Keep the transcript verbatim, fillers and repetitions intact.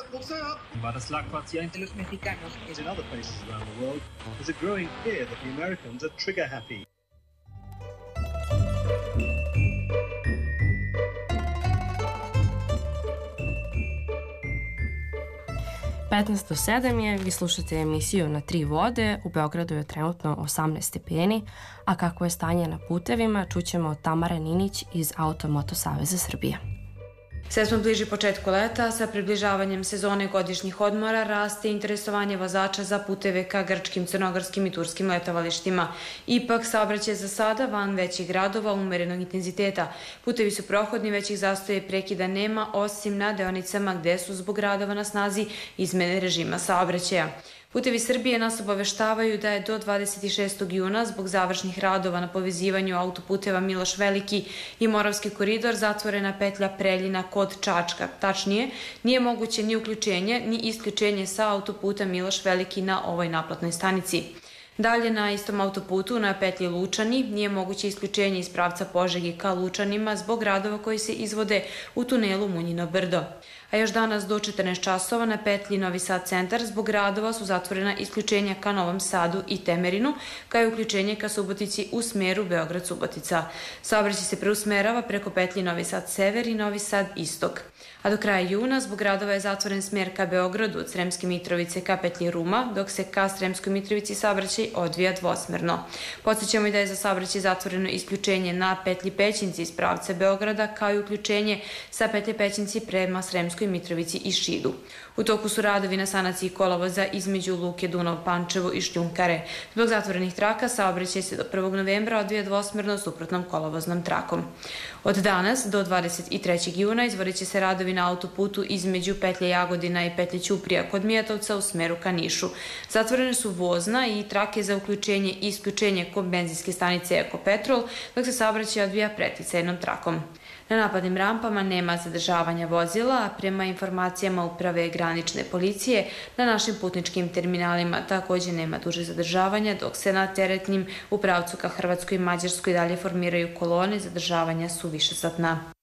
Vaciante los mexicanos is in other places around the world, there's a growing fear that the Americans are trigger happy. petnaest do sedam je, vi slušate emisiju Na tri vode, u Beogradu je trenutno osamnaest stepeni, a kako je stanje na putevima čućemo od Tamare Ninić iz Auto-Moto Saveza Srbije. Sve smo bliži početku leta, sa približavanjem sezone godišnjih odmora raste interesovanje vozača za puteve ka grčkim, crnogorskim i turskim letovalištima. Ipak, saobraćaj za sada van većih gradova umerenog intenziteta. Putevi su prohodni, većih zastoja i prekida nema, osim na deonicama gde su zbog radova na snazi izmene režima saobraćaja. Putevi Srbije nas obaveštavaju da je do dvadeset šestog juna zbog završnih radova na povezivanju autoputeva Miloš Veliki i Moravski koridor zatvorena petlja Preljina kod Čačka. Tačnije, nije moguće ni uključenje ni isključenje sa autoputa Miloš Veliki na ovoj naplatnoj stanici. Dalje na istom autoputu na petlji Lučani nije moguće isključenje iz pravca Požege ka Lučanima zbog radova koji se izvode u tunelu Munjino brdo. A još danas do četrnaest časova na petlji Novi Sad centar zbog radova su zatvorena isključenja ka Novom Sadu i Temerinu, kao i uključenje ka Subotici u smeru Beograd-Subotica. Saobraćaj se preusmerava preko petlji Novi Sad sever i Novi Sad istok. A do kraja juna zbog radova je zatvoren smer ka Beogradu od Sremske Mitrovice ka petlji Ruma, dok se ka Sremskoj Mitrovici saobraćaj odvija dvosmerno. Podsjećamo i da je za saobraćaj zatvoreno isključenje na petlji Pećinci iz pravca Beograda, kao i uključenje sa petlje Pećinci prema Sremskoj Mitrovici i Šidu. U toku su radovi na sanaciji kolovoza između Luke Dunav, Pančevo i Šljunkare. Zbog zatvorenih traka saobraćaj se do prvog novembra odvija dvosmerno suprotnom kolovoznom trakom. Od danas do dvadeset trećeg juna izvodit će se radovi na autoputu između petlje Jagodina i petlje Ćuprija kod Mijatovca u smeru ka Nišu. Zatvorene su vozna i trake za uključenje i isključenje kod benzinske stanice Ekopetrol, dok se saobraćaj odvija preticajnom trakom. Na napadnim rampama nema zadržavanja vozila, a prema informacijama Uprave granične policije na našim putničkim terminalima takođe nema duže zadržavanja, dok se na teretnim u pravcu ka Hrvatskoj i Mađarskoj dalje formiraju kolone, zadržavanja su višesatna.